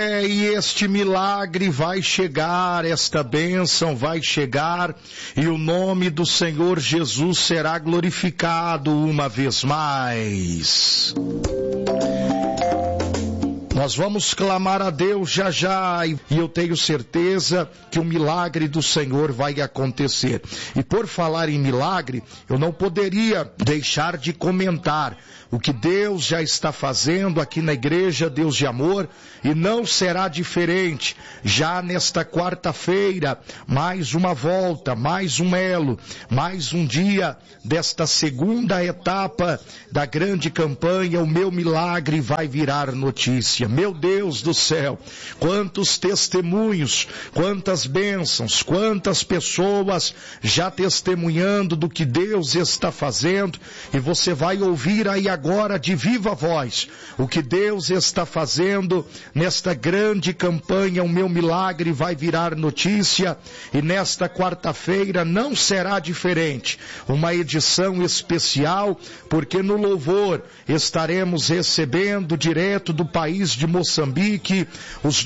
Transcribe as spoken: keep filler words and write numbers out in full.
É, e este milagre vai chegar, esta bênção vai chegar, e o nome do Senhor Jesus será glorificado uma vez mais. Nós vamos clamar a Deus já já, e eu tenho certeza que o milagre do Senhor vai acontecer. E por falar em milagre, eu não poderia deixar de comentar o que Deus já está fazendo aqui na Igreja Deus de Amor, e não será diferente. Já nesta quarta-feira, mais uma volta, mais um elo, mais um dia desta segunda etapa da grande campanha, o meu milagre vai virar notícia. Meu Deus do céu, quantos testemunhos, quantas bênçãos, quantas pessoas já testemunhando do que Deus está fazendo, e você vai ouvir aí agora de viva voz o que Deus está fazendo nesta grande campanha. O meu milagre vai virar notícia, e nesta quarta-feira não será diferente, uma edição especial, porque no louvor estaremos recebendo direto do país de Moçambique os